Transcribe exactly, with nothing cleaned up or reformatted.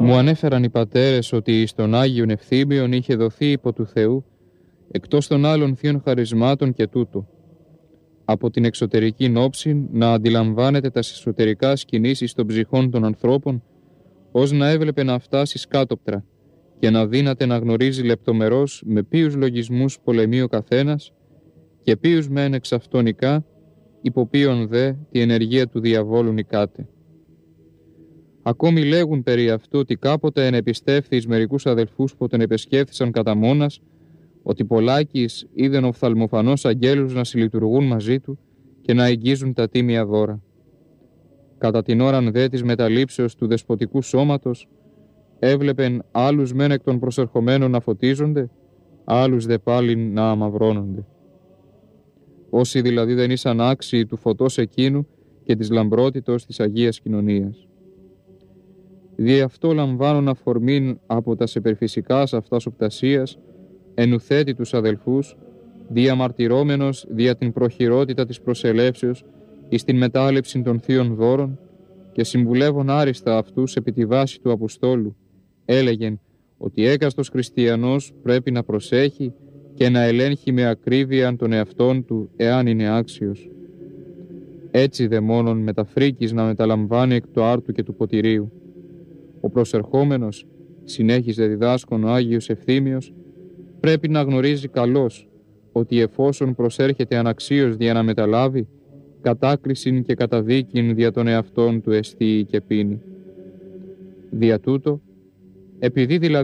Μου ανέφεραν οι πατέρες ότι στον Άγιον Ευθύμιον είχε δοθεί υπό του Θεού, εκτός των άλλων θείων χαρισμάτων και τούτο, από την εξωτερική νόψη να αντιλαμβάνεται τα εσωτερικά κινήσεις των ψυχών των ανθρώπων, ως να έβλεπε να φτάσει σκάτοπτρα και να δύναται να γνωρίζει λεπτομερώς με ποιους λογισμούς πολεμεί ο καθένας και ποιους μεν εξ αυτονικά, υπό ποιον δε τη ενεργεία του διαβόλου νικάται. Ακόμη λέγουν περί αυτού ότι κάποτε ενεπιστεύθη εις μερικούς αδελφούς που τον επεσκέφθησαν κατά μόνας, ότι πολλάκις είδεν οφθαλμοφανώς αγγέλους να συλλειτουργούν μαζί του και να εγγίζουν τα τίμια δώρα. Κατά την ώραν δε της μεταλήψεως του δεσποτικού σώματος, έβλεπεν άλλους μεν εκ των προσερχομένων να φωτίζονται, άλλους δε πάλι να αμαυρώνονται. Όσοι δηλαδή δεν ήσαν άξιοι του φωτός εκείνου και της λαμπρότητος της Αγίας Κοινωνίας. Δι' αυτό λαμβάνουν αφορμήν από τα υπερφυσικάς αυτάς οπτασίας, ενουθέτει τους αδελφούς, διαμαρτυρόμενος δια την προχειρότητα της προσελεύσεως εις την μετάληψη των θείων δώρων και συμβουλεύων άριστα αυτούς επί τη βάση του Αποστόλου, έλεγεν ότι έκαστος χριστιανός πρέπει να προσέχει και να ελέγχει με ακρίβεια τον εαυτόν του εάν είναι άξιος. Έτσι δε μόνον με τα φρίκης να μεταλαμβάνει εκ του άρτου και του ποτηρίου. Ο προσερχόμενος, συνέχιζε διδάσκον ο Άγιος Ευθύμιος, πρέπει να γνωρίζει καλώς ότι εφόσον προσέρχεται αναξίως δια να μεταλάβει, κατάκρισιν και καταδίκην δια των εαυτών του εστίη και πίνει. Δια τούτο, επειδή δηλαδή